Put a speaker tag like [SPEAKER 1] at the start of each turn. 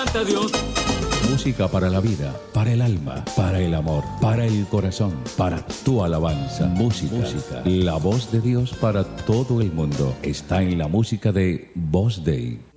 [SPEAKER 1] cante a Dios.
[SPEAKER 2] Música para la vida, para el alma, para el amor, para el corazón, para tu alabanza. Música. La voz de Dios para todo el mundo está en la música de Voz Day.